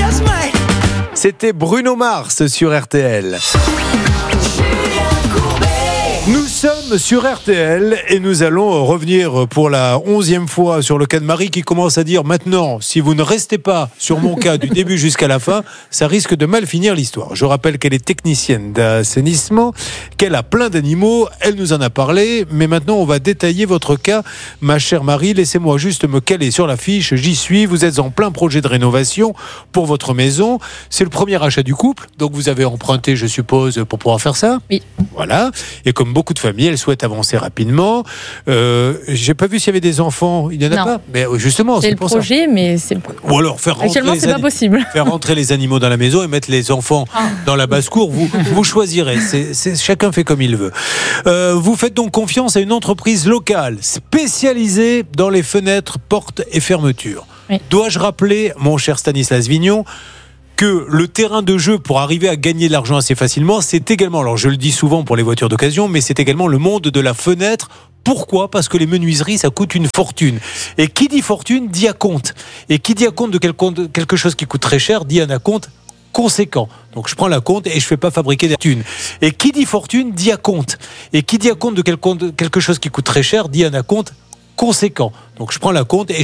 C'était Bruno Mars sur RTL. Nous sommes sur RTL et nous allons revenir pour la 11e fois sur le cas de Marie qui commence à dire maintenant, si vous ne restez pas sur mon cas du début jusqu'à la fin, ça risque de mal finir l'histoire. Je rappelle qu'elle est technicienne d'assainissement, qu'elle a plein d'animaux, elle nous en a parlé, mais maintenant on va détailler votre cas, ma chère Marie. Laissez-moi juste me caler sur la fiche, j'y suis. Vous êtes en plein projet de rénovation pour votre maison. C'est le premier achat du couple, donc vous avez emprunté, je suppose, pour pouvoir faire ça. Oui. Voilà, et comme beaucoup de familles, elle souhaite avancer rapidement. J'ai pas vu s'il y avait des enfants. Il n'y en a Non. pas. Mais justement, C'est le pour projet, mais c'est... Ou alors faire rentrer Actuellement, c'est pas possible. faire rentrer les animaux dans la maison et mettre les enfants dans la basse-cour. Vous choisirez. Chacun fait comme il veut. Vous faites donc confiance à une entreprise locale spécialisée dans les fenêtres, portes et fermetures. Oui. Dois-je rappeler, mon cher Stanislas Vignon, que le terrain de jeu pour arriver à gagner de l'argent assez facilement, c'est également, alors je le dis souvent pour les voitures d'occasion, mais c'est également le monde de la fenêtre. Pourquoi ? Parce que les menuiseries, ça coûte une fortune. Et qui dit fortune, dit acompte. Et qui dit acompte de quelque chose qui coûte très cher, dit un acompte conséquent. Donc je prends l'acompte et je ne fais pas fabriquer des fortunes. Et qui dit fortune, dit acompte. Et qui dit acompte de quelque chose qui coûte très cher, dit un acompte conséquent. Donc je prends l'acompte et